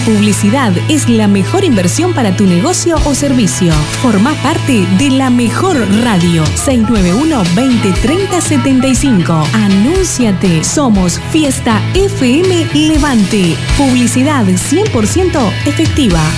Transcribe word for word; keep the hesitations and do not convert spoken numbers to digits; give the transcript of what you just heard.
publicidad es la mejor inversión para tu negocio o servicio. Formá parte de la mejor radio. seis nueve uno, veinte, treinta, setenta y cinco. Anúnciate. Somos Fiesta F M Levante. Publicidad cien por ciento efectiva.